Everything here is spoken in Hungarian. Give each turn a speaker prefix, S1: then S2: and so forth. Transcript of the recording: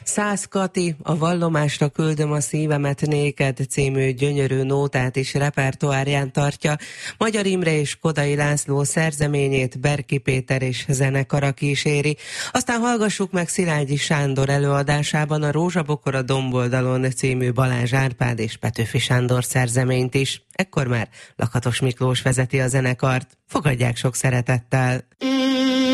S1: Szász Kati, a Vallomásra küldöm a szívemet néked című gyönyörű nótát is repertoárján tartja. Magyar Imre és Kodai László szerzeményét Berki Péter és zenekara kíséri. Aztán hallgassuk meg Szilágyi Sándor előadásában a Rózsabokor a Domboldalon című Balázs Árpád és Petőfi Sándor szerzeményt is. Ekkor már Lakatos Miklós vezeti a zenekart. Fogadják sok szeretettel!